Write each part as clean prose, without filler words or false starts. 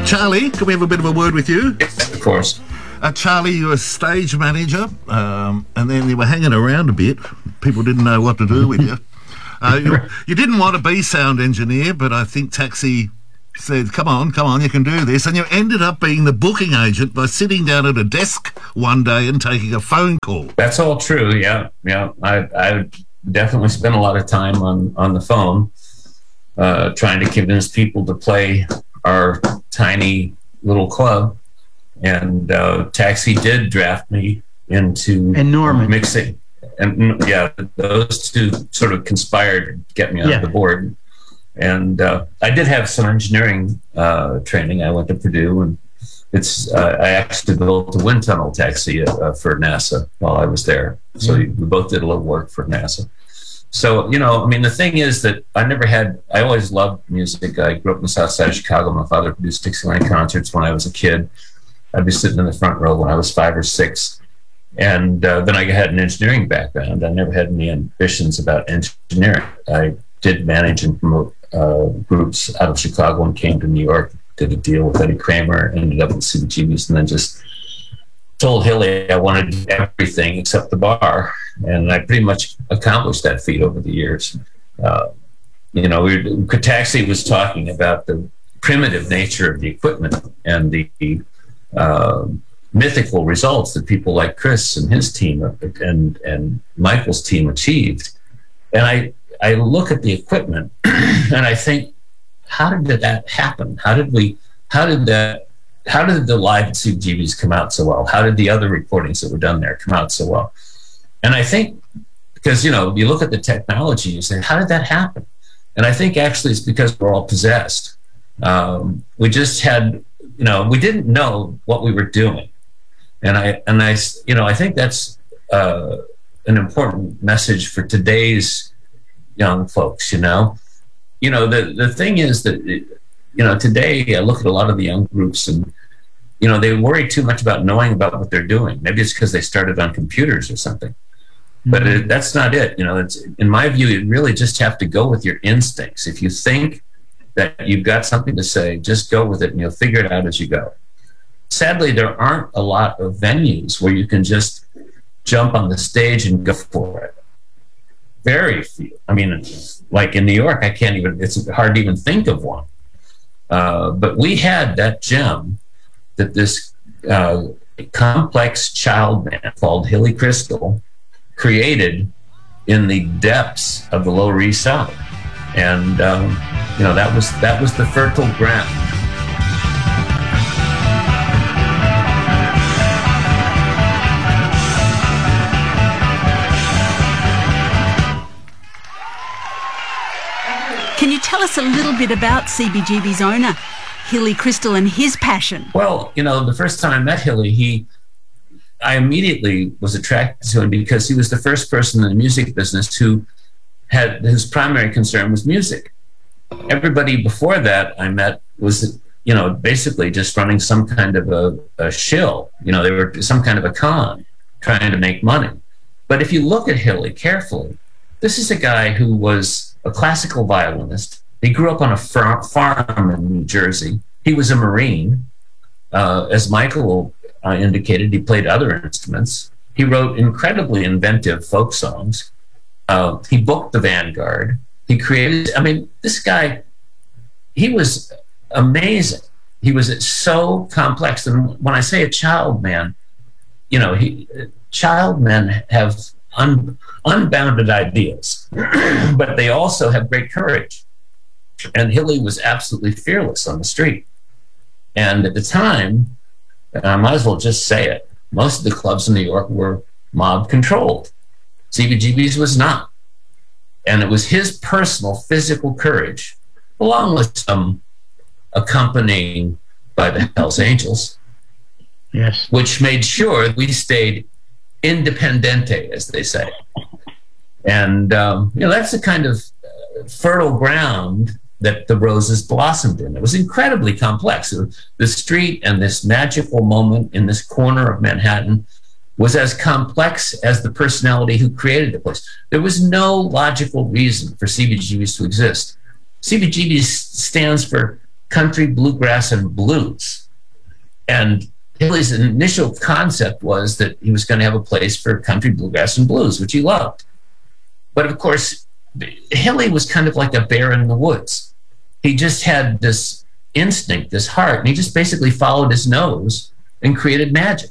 Charlie, can we have a bit of a word with you? Of course. Charlie, you were a stage manager, and then you were hanging around a bit. People didn't know what to do with you. You didn't want to be sound engineer, but I think Taxi said, come on, you can do this. And you ended up being the booking agent by sitting down at a desk one day and taking a phone call. That's all true, yeah. I definitely spent a lot of time on the phone trying to convince people to play our tiny little club. And Taxi did draft me into mixing. And yeah, those two sort of conspired to get me on the board. And I did have some engineering training. I went to Purdue, and I actually built a wind tunnel taxi for NASA while I was there. So we both did a little work for NASA. So, the thing is that I always loved music. I grew up in the south side of Chicago. My father produced Dixieland concerts when I was a kid. I'd be sitting in the front row when I was 5 or 6. And then I had an engineering background. I never had any ambitions about engineering. I did manage and promote groups out of Chicago and came to New York, did a deal with Eddie Kramer, ended up with CBGBs, and then just told Hilly I wanted to do everything except the bar. And I pretty much accomplished that feat over the years. Taxi was talking about the primitive nature of the equipment and the mythical results that people like Chris and his team and Michael's team achieved. And I look at the equipment and I think, how did that happen? How did the live CBGBs come out so well? How did the other recordings that were done there come out so well? And I think because, you look at the technology, you say, how did that happen? And I think actually it's because we're all possessed. We just had, we didn't know what we were doing. And I think that's an important message for today's young folks, The thing is that, today I look at a lot of the young groups and, they worry too much about knowing about what they're doing. Maybe it's because they started on computers or something. But that's not it. It's, in my view, you really just have to go with your instincts. If you think that you've got something to say, just go with it and you'll figure it out as you go. Sadly, there aren't a lot of venues where you can just jump on the stage and go for it. Very few. Like in New York, it's hard to even think of one. But we had that gem that this complex child man called Hilly Kristal created in the depths of the Lower East Side. And, that was the fertile ground. Can you tell us a little bit about CBGB's owner, Hilly Kristal, and his passion? Well, the first time I met Hilly, I immediately was attracted to him because he was the first person in the music business whose primary concern was music. Everybody before that I met was, basically just running some kind of a shill. They were some kind of a con trying to make money. But if you look at Hilly carefully, this is a guy who was a classical violinist. He grew up on a farm in New Jersey. He was a Marine. As Michael indicated, he played other instruments. He wrote incredibly inventive folk songs. He booked the Vanguard. He created, this guy, he was amazing. He was so complex. And when I say a child man, child men have unbounded ideas, but they also have great courage. And Hilly was absolutely fearless on the street. And at the time, and I might as well just say it, most of the clubs in New York were mob controlled. CBGB's was not. And it was his personal physical courage, along with some accompanying by the Hells Angels, yes, which made sure we stayed independente, as they say. And, that's the kind of fertile ground that the Roses blossomed in. It was incredibly complex. The street and this magical moment in this corner of Manhattan was as complex as the personality who created the place. There was no logical reason for CBGBs to exist. CBGBs stands for country, bluegrass, and blues. And Hilly's initial concept was that he was going to have a place for country, bluegrass, and blues, which he loved. But of course, Hilly was kind of like a bear in the woods. He just had this instinct, this heart, and he just basically followed his nose and created magic.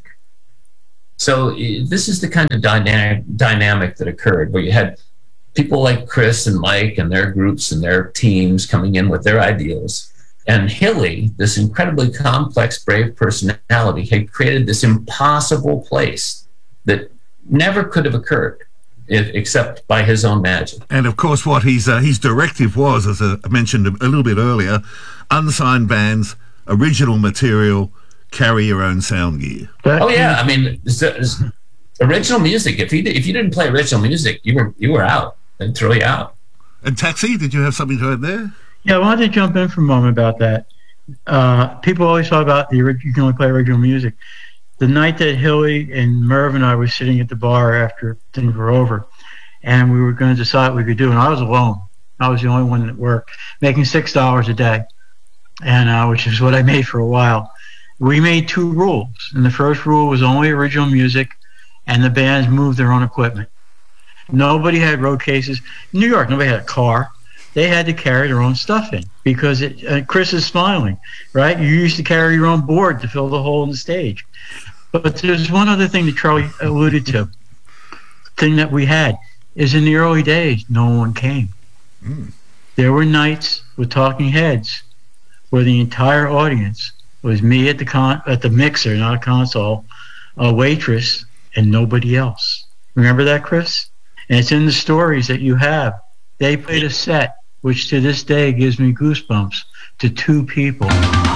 So this is the kind of dynamic that occurred, where you had people like Chris and Mike and their groups and their teams coming in with their ideals. And Hilly, this incredibly complex, brave personality, had created this impossible place that never could have occurred except by his own magic. And of course, what his directive was, as I mentioned a little bit earlier, unsigned bands, original material, carry your own sound gear. Oh yeah, I mean, original music. If you didn't play original music, you were out. They'd throw you out. And Taxi, did you have something to add there? Yeah, I wanted to jump in for a moment about that. People always talk about you can only play original music. The night that Hilly and Merv and I were sitting at the bar after things were over, and we were going to decide what we could do, and I was alone. I was the only one that worked, making $6 a day, and which is what I made for a while. We made 2 rules, and the first rule was only original music, and the bands moved their own equipment. Nobody had road cases. In New York, nobody had a car. They had to carry their own stuff in because Chris is smiling, right? You used to carry your own board to fill the hole in the stage. But there's one other thing that Charlie alluded to. Thing that we had is in the early days, no one came. There were nights with talking heads where the entire audience was me at the mixer, not a console, a waitress, and nobody else. Remember that, Chris? And it's in the stories that you have. They played a set which to this day gives me goosebumps, to 2 people.